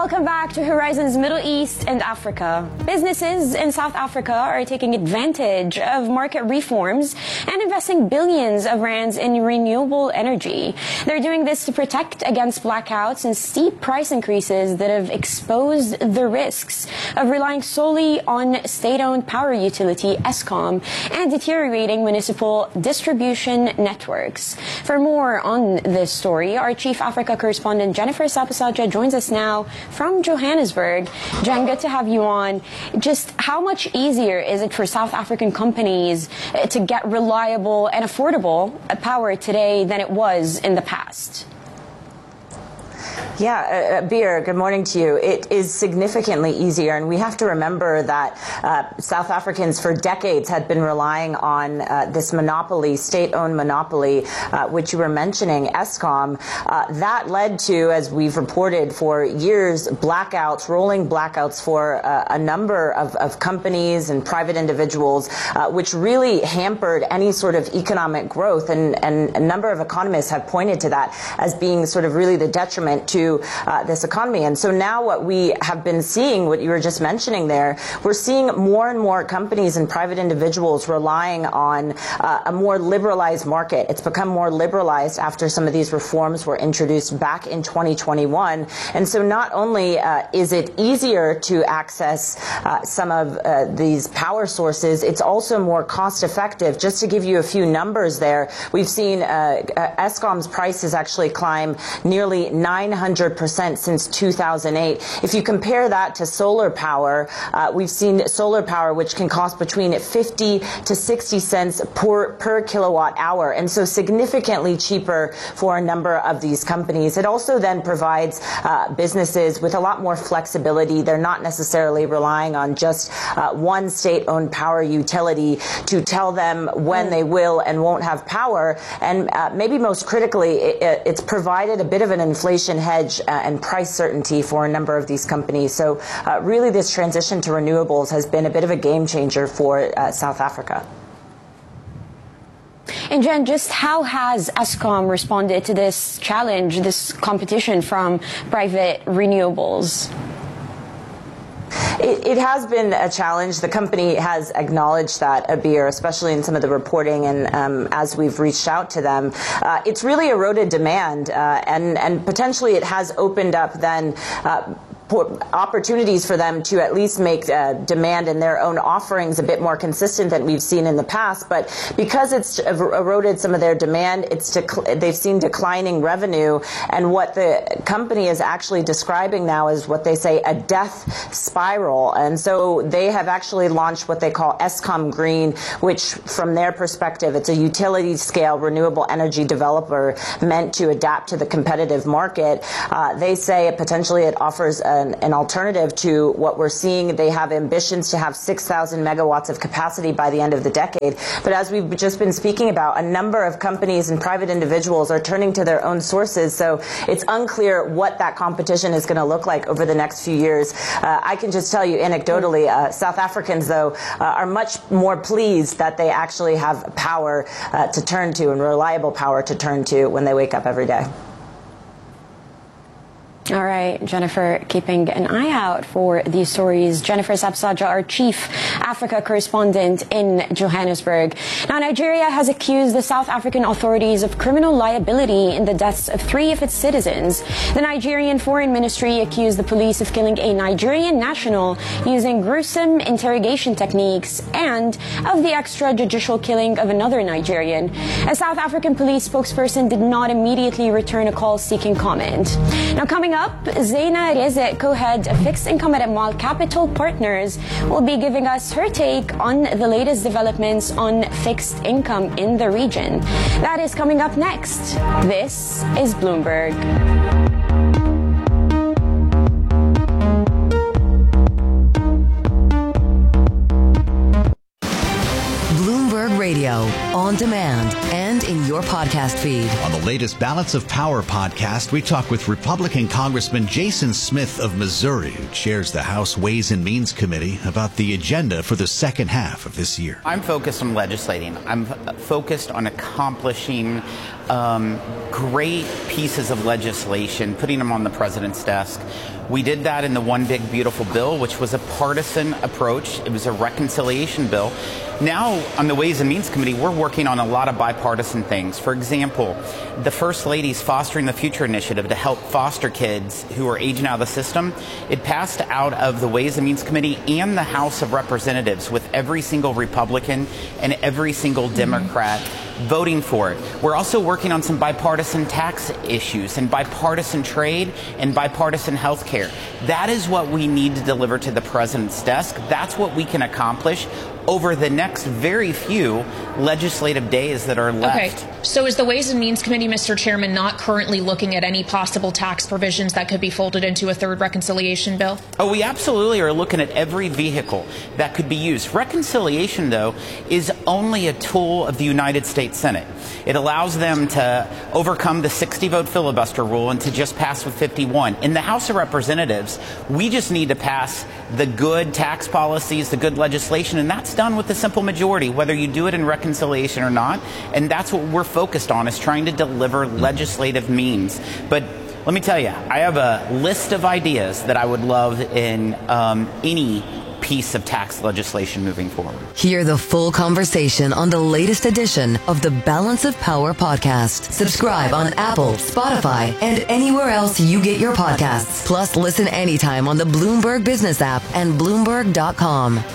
Welcome back to Horizons Middle East and Africa. Businesses in South Africa are taking advantage of market reforms and investing billions of rands in renewable energy. They're doing this to protect against blackouts and steep price increases that have exposed the risks of relying solely on state-owned power utility Eskom and deteriorating municipal distribution networks. For more on this story, our Chief Africa correspondent Jennifer Sapasaja joins us now from Johannesburg. Jen, good to have you on. Just how much easier is it for South African companies to get reliable and affordable power today than it was in the past? Yeah, Beer, good morning to you. It is significantly easier, and we have to remember that South Africans for decades had been relying on this monopoly, state-owned monopoly, which you were mentioning, Eskom. That led to, as we've reported for years, blackouts, rolling blackouts for a number of companies and private individuals, which really hampered any sort of economic growth. And a number of economists have pointed to that as being sort of really the detriment to this economy. And so now what we have been seeing, what you were just mentioning there, we're seeing more and more companies and private individuals relying on a more liberalized market. It's become more liberalized after some of these reforms were introduced back in 2021. And so not only is it easier to access some of these power sources, it's also more cost effective. Just to give you a few numbers there, we've seen Eskom's prices actually climb nearly 900% since 2008. If you compare that to solar power, we've seen solar power which can cost between 50 to 60 cents per kilowatt hour, and so significantly cheaper for a number of these companies. It also then provides businesses with a lot more flexibility. They're not necessarily relying on just one state-owned power utility to tell them when they will and won't have power. And maybe most critically, it's provided a bit of an inflation hedge and price certainty for a number of these companies. So really this transition to renewables has been a bit of a game changer for South Africa. And Jen, just how has Eskom responded to this challenge, this competition from private renewables? It has been a challenge. The company has acknowledged that, Abir, especially in some of the reporting and as we've reached out to them. It's really eroded demand and potentially it has opened up then opportunities for them to at least make demand in their own offerings a bit more consistent than we've seen in the past. But because it's eroded some of their demand, they've seen declining revenue. And what the company is actually describing now is what they say a death spiral. And so they have actually launched what they call Eskom Green, which from their perspective, it's a utility scale renewable energy developer meant to adapt to the competitive market. They say potentially it offers an alternative to what we're seeing. They have ambitions to have 6,000 megawatts of capacity by the end of the decade. But as we've just been speaking about, a number of companies and private individuals are turning to their own sources. So it's unclear what that competition is going to look like over the next few years. I can just tell you anecdotally, South Africans, though, are much more pleased that they actually have power to turn to and reliable power to turn to when they wake up every day. All right, Jennifer, keeping an eye out for these stories. Jennifer Sapasaja, our Chief Africa correspondent in Johannesburg. Now, Nigeria has accused the South African authorities of criminal liability in the deaths of 3 of its citizens. The Nigerian Foreign Ministry accused the police of killing a Nigerian national using gruesome interrogation techniques and of the extrajudicial killing of another Nigerian. A South African police spokesperson did not immediately return a call seeking comment. Now, coming up, Zaina Rezek, co-head of fixed income at Amal Capital Partners, will be giving us her take on the latest developments on fixed income in the region. That is coming up next. This is Bloomberg. Bloomberg Radio, on demand and in your podcast podcast feed. On the latest Balance of Power podcast, we talk with Republican Congressman Jason Smith of Missouri, who chairs the House Ways and Means Committee, about the agenda for the second half of this year. I'm focused on legislating. I'm focused on accomplishing great pieces of legislation, putting them on the president's desk. We did that in the One Big Beautiful Bill, which was a partisan approach. It was a reconciliation bill. Now, on the Ways and Means Committee, we're working on a lot of bipartisan things. For example, the First Lady's Fostering the Future initiative to help foster kids who are aging out of the system. It passed out of the Ways and Means Committee and the House of Representatives, with every single Republican and every single Democrat voting for it. We're also working on some bipartisan tax issues and bipartisan trade and bipartisan health care. That is what we need to deliver to the president's desk. That's what we can accomplish over the next very few legislative days that are left. Okay. So is the Ways and Means Committee, Mr. Chairman, not currently looking at any possible tax provisions that could be folded into a third reconciliation bill? Oh, we absolutely are looking at every vehicle that could be used. Reconciliation, though, is only a tool of the United States Senate. It allows them to overcome the 60-vote filibuster rule and to just pass with 51. In the House of Representatives, we just need to pass the good tax policies, the good legislation, and that's done with a simple majority, whether you do it in reconciliation or not. And that's what we're focused on, is trying to deliver legislative means. But let me tell you, I have a list of ideas that I would love in any piece of tax legislation moving forward. Hear the full conversation on the latest edition of the Balance of Power podcast. Subscribe on Apple, Spotify, and anywhere else you get your podcasts. Plus, listen anytime on the Bloomberg Business app and Bloomberg.com.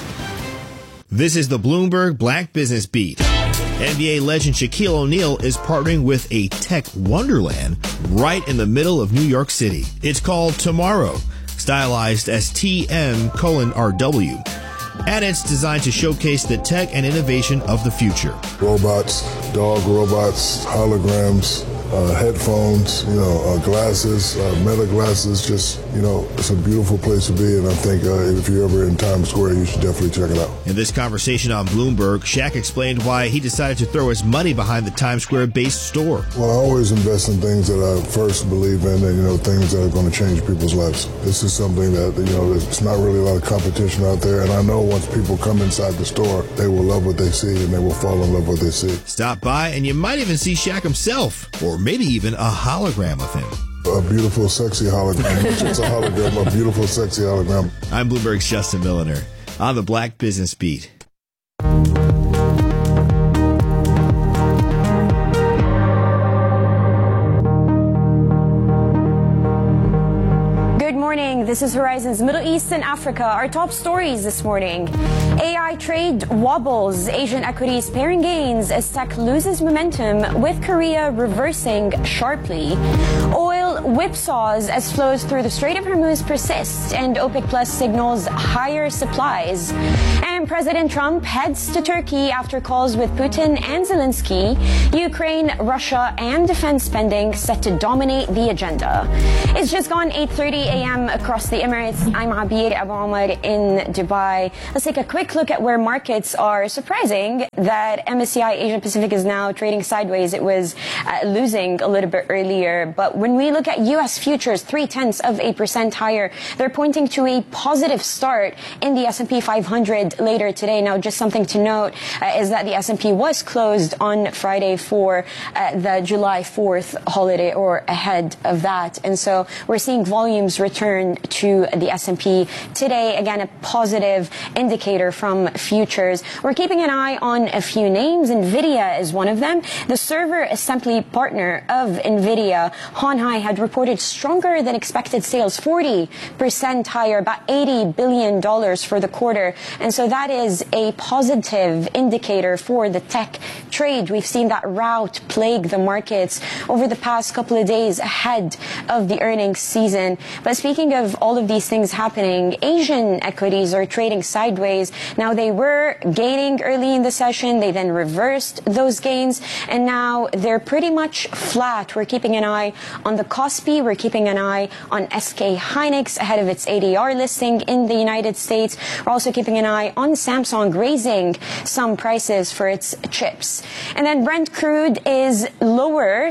This is the Bloomberg Black Business Beat. NBA legend Shaquille O'Neal is partnering with a tech wonderland right in the middle of New York City. It's called Tomorrow, stylized as TM:RW. And it's designed to showcase the tech and innovation of the future. Robots, dog robots, holograms, headphones, glasses, meta glasses, just, it's a beautiful place to be. And I think if you're ever in Times Square, you should definitely check it out. In this conversation on Bloomberg, Shaq explained why he decided to throw his money behind the Times Square-based store. Well, I always invest in things that I first believe in and, things that are going to change people's lives. This is something that, there's not really a lot of competition out there. And I know once people come inside the store, they will love what they see and they will fall in love with what they see. Stop by and you might even see Shaq himself, or maybe even a hologram of him. A beautiful, sexy hologram. It's a hologram, a beautiful, sexy hologram. I'm Bloomberg's Justin Milliner on the Black Business Beat. This is Horizon's Middle East and Africa. Our top stories this morning. AI trade wobbles, Asian equities pairing gains as tech loses momentum, with Korea reversing sharply. Oil whipsaws as flows through the Strait of Hormuz persist, and OPEC Plus signals higher supplies. And President Trump heads to Turkey after calls with Putin and Zelensky. Ukraine, Russia, and defense spending set to dominate the agenda. It's just gone 8:30 a.m. across the Emirates. I'm Abir Abu Omar in Dubai. Let's take a quick look at where markets are. Surprising that MSCI Asia Pacific is now trading sideways. It was losing a little bit earlier. But when we look at U.S. futures, 0.3% higher. They're pointing to a positive start in the S&P 500 later today. Now, just something to note is that the S&P was closed on Friday for the July 4th holiday, or ahead of that. And so we're seeing volumes return to the S&P today. Again, a positive indicator from futures. We're keeping an eye on a few names. NVIDIA is one of them. The server assembly partner of NVIDIA, Hon Hai, had reported stronger than expected sales, 40% higher, about $80 billion for the quarter. And so that is a positive indicator for the tech trade. We've seen that rout plague the markets over the past couple of days ahead of the earnings season. But speaking of all of these things happening, Asian equities are trading sideways. Now, they were gaining early in the session. They then reversed those gains, and now they're pretty much flat. We're keeping an eye on the Kospi Kospi. We're keeping an eye on SK Hynix ahead of its ADR listing in the United States. We're also keeping an eye on Samsung raising some prices for its chips. And then Brent crude is lower,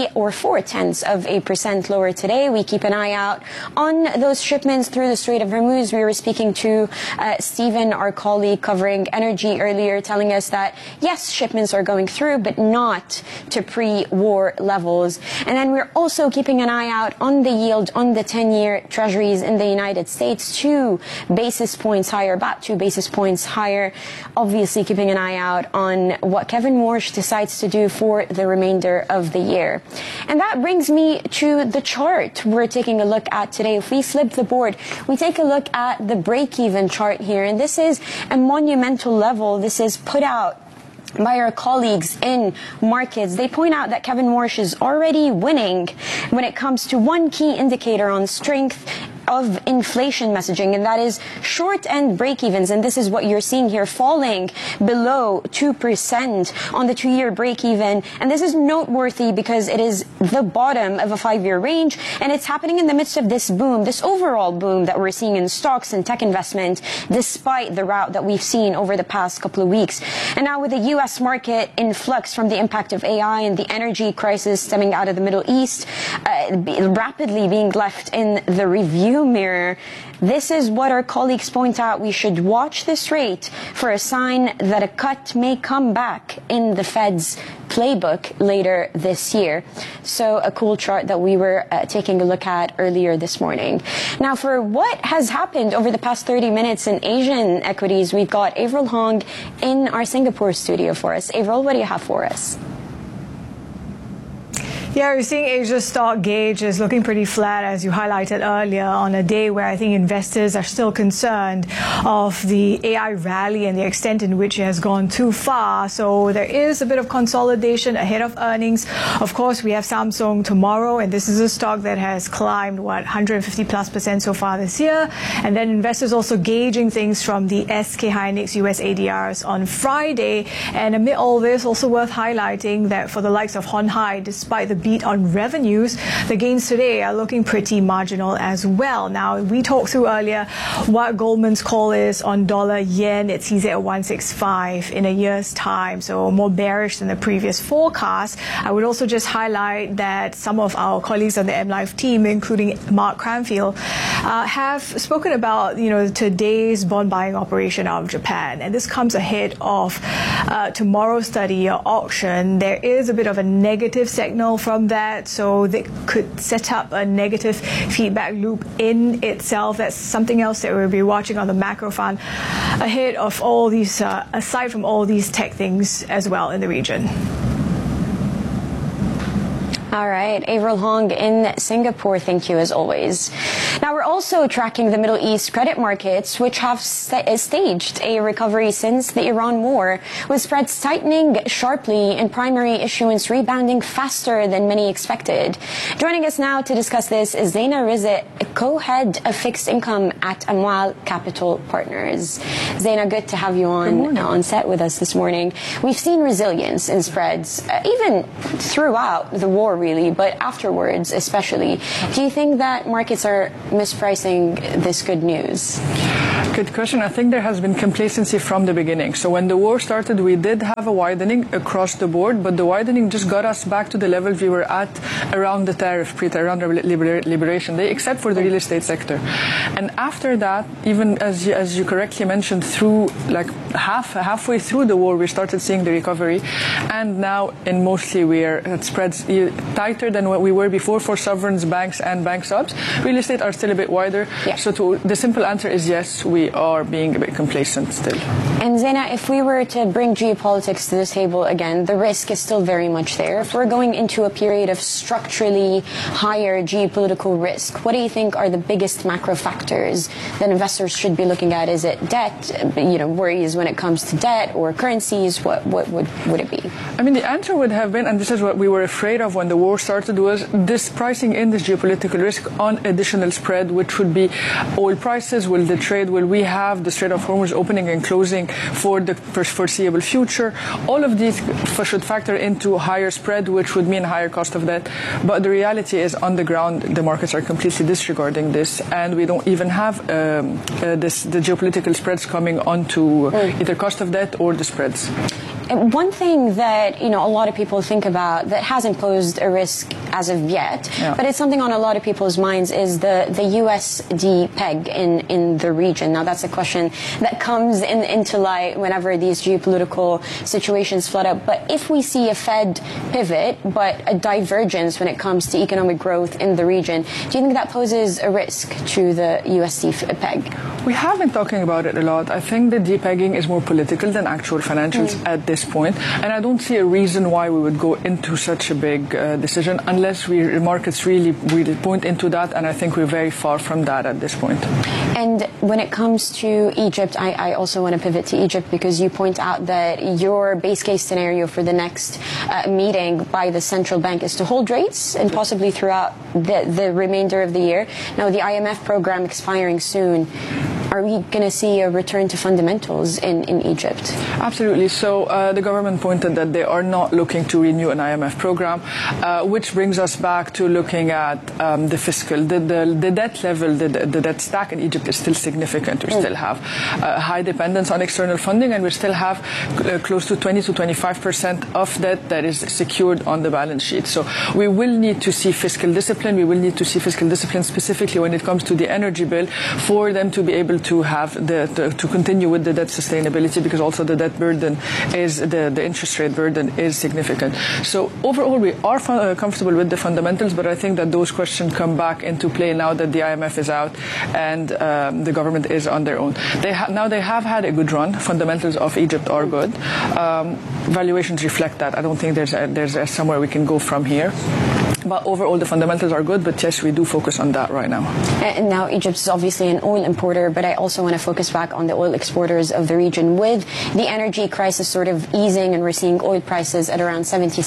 0.3% lower today. We keep an eye out on those shipments through the Strait of Hormuz. We were speaking to Stephen, our colleague covering energy earlier, telling us that yes, shipments are going through, but not to pre-war levels. And then we're also keeping an eye out on the yield on the 10-year treasuries in the United States, 2 basis points higher, about 2 basis points higher. Obviously keeping an eye out on what Kevin Warsh decides to do for the remainder of the year. And that brings me to the chart we're taking a look at today. If we flip the board, we take a look at the break-even chart here, and this is a monumental level. This is put out by our colleagues in markets. They point out that Kevin Warsh is already winning when it comes to one key indicator on strength of inflation messaging, and that is short end break-evens. And this is what you're seeing here, falling below 2% on the 2-year break-even. And this is noteworthy because it is the bottom of a 5-year range, and it's happening in the midst of this boom, this overall boom that we're seeing in stocks and tech investment, despite the rout that we've seen over the past couple of weeks. And now with the U.S. market in flux from the impact of AI and the energy crisis stemming out of the Middle East, rapidly being left in the review mirror, this is what our colleagues point out. We should watch this rate for a sign that a cut may come back in the Fed's playbook later this year. So a cool chart that we were taking a look at earlier this morning. Now, for what has happened over the past 30 minutes in Asian equities, we've got Avril Hong in our Singapore studio for us. Avril, what do you have for us? Yeah, we're seeing Asia's stock gauge is looking pretty flat, as you highlighted earlier, on a day where I think investors are still concerned of the AI rally and the extent in which it has gone too far. So there is a bit of consolidation ahead of earnings. Of course, we have Samsung tomorrow, and this is a stock that has climbed, 150+% so far this year. And then investors also gauging things from the SK Hynix US ADRs on Friday. And amid all this, also worth highlighting that for the likes of Hon Hai, despite the beat on revenues, the gains today are looking pretty marginal as well. Now, we talked through earlier what Goldman's call is on dollar yen. It's easy at 165 in a year's time, so more bearish than the previous forecast. I would also just highlight that some of our colleagues on the MLive team, including Mark Cranfield, have spoken about today's bond buying operation out of Japan, and this comes ahead of tomorrow's study auction. There is a bit of a negative signal from that, so they could set up a negative feedback loop in itself. That's something else that we'll be watching on the macro front ahead of all these, aside from all these tech things as well in the region. All right, Avril Hong in Singapore, thank you as always. Now, we're also tracking the Middle East credit markets, which have staged a recovery since the Iran war, with spreads tightening sharply and primary issuance rebounding faster than many expected. Joining us now to discuss this is Zeina Rizet, co-head of fixed income at Amwal Capital Partners. Zeina, good to have you on set with us this morning. We've seen resilience in spreads, even throughout the war, really, but afterwards especially. Do you think that markets are mispricing this good news? Good question. I think there has been complacency from the beginning. So when the war started, we did have a widening across the board, but the widening just got us back to the levels we were at around the tariff, around the Liberation Day, except for the real estate sector. And after that, even as you correctly mentioned, through halfway through the war, we started seeing the recovery. And now, in mostly, we're at spreads tighter than what we were before for sovereigns, banks, and bank subs. Real estate are still a bit wider. Yeah. So the simple answer is yes, we are being a bit complacent still. And Zeina, if we were to bring geopolitics to the table again, the risk is still very much there. If we're going into a period of structurally higher geopolitical risk, what do you think are the biggest macro factors that investors should be looking at? Is it debt, worries when it comes to debt, or currencies? What would it be? I mean, the answer would have been, and this is what we were afraid of when the war started, was this pricing in this geopolitical risk on additional spread, which would be oil prices. Will the trade, will we We have the Strait of Hormuz opening and closing for the foreseeable future. All of these should factor into higher spread, which would mean higher cost of debt. But the reality is, on the ground, the markets are completely disregarding this, and we don't even have the geopolitical spreads coming onto either cost of debt or the spreads. And one thing that, a lot of people think about that hasn't posed a risk as of yet, but it's something on a lot of people's minds, is the USD peg in the region. Now, that's a question that comes into light whenever these geopolitical situations flood up. But if we see a Fed pivot, but a divergence when it comes to economic growth in the region, do you think that poses a risk to the USD peg? We have been talking about it a lot. I think the depegging is more political than actual financials at this point, and I don't see a reason why we would go into such a big decision unless markets really point into that, and I think we're very far from that at this point. And when it comes to Egypt, I also want to pivot to Egypt, because you point out that your base case scenario for the next meeting by the central bank is to hold rates and possibly throughout the remainder of the year. Now, the IMF program expiring soon, are we going to see a return to fundamentals in Egypt? Absolutely. So the government pointed that they are not looking to renew an IMF program, which brings us back to looking at the fiscal. The debt level, the debt stack in Egypt is still significant. We still have high dependence on external funding, and we still have close to 20 to 25% of debt that is secured on the balance sheet. So we will need to see fiscal discipline. We will need to see fiscal discipline specifically when it comes to the energy bill, for them to be able to have to continue with the debt sustainability, because also the debt burden is the interest rate burden is significant. So overall, we are comfortable with the fundamentals, but I think that those questions come back into play now that the IMF is out and the government is on their own. They have had a good run. Fundamentals of Egypt are good. Valuations reflect that. I don't think there's somewhere we can go from here. But overall, the fundamentals are good, but yes, we do focus on that right now. And now Egypt is obviously an oil importer, but I also want to focus back on the oil exporters of the region. With the energy crisis sort of easing, and we're seeing oil prices at around $70,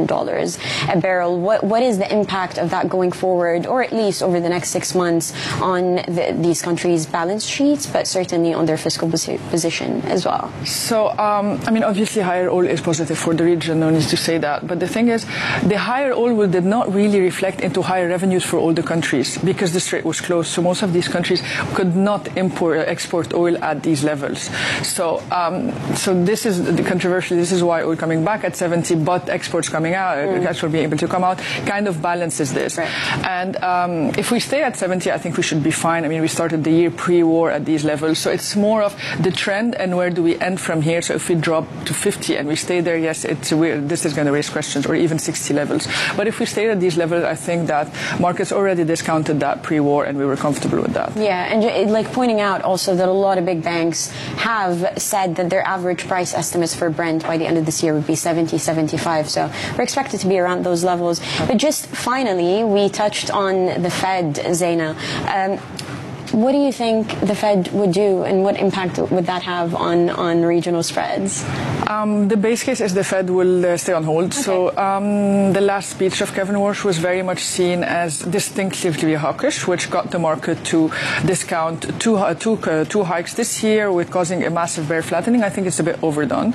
$71 a barrel, what is the impact of that going forward, or at least over the next 6 months, on these countries' balance sheets, but certainly on their fiscal position as well? So, obviously higher oil is positive for the region, no need to say that. But the thing is, the higher oil did not really reflect into higher revenues for all the countries, because the strait was closed. So most of these countries could not export oil at these levels. So this is the controversial. This is why oil coming back at 70, but exports coming out, export being able to come out, kind of balances this. Right. And if we stay at 70, I think we should be fine. We started the year pre-war at these levels. So it's more of the trend and where do we end from here. So if we drop to 50 and we stay there, yes, this is going to raise questions, or even 60 levels. But if we stay at these levels, I think that markets already discounted that pre-war, and we were comfortable with that. Yeah, and like pointing out also that a lot of big banks have said that their average price estimates for Brent by the end of this year would be 70, 75. So we're expected to be around those levels. But just finally, we touched on the Fed, Zeina. What do you think the Fed would do, and what impact would that have on regional spreads? The base case is the Fed will stay on hold. Okay. So the last speech of Kevin Warsh was very much seen as distinctively hawkish, which got the market to discount two hikes this year, with causing a massive bear flattening. I think it's a bit overdone.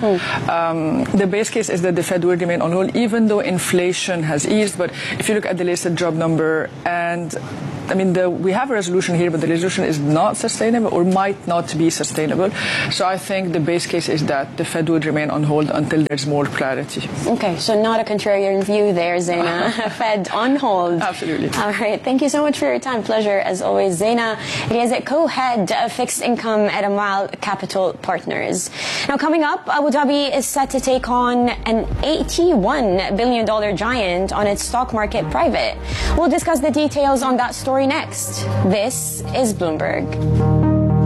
The base case is that the Fed will remain on hold, even though inflation has eased. But if you look at the latest job number, and we have a resolution here, but the resolution is not sustainable, or might not be sustainable. So I think the base case is that the Fed would remain on hold until there's more clarity. Okay, so not a contrarian view there, Zeina. Fed on hold. Absolutely. All right, thank you so much for your time. Pleasure, as always. Zeina Riazet, co-head of fixed income at Amal Capital Partners. Now, coming up, Abu Dhabi is set to take on an $81 billion giant on its stock market private. We'll discuss the details on that story next. This is Bloomberg.